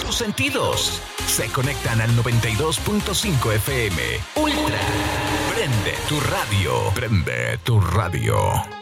tus sentidos se conectan al 92.5 FM. Ultra. Prende tu radio. Prende tu radio.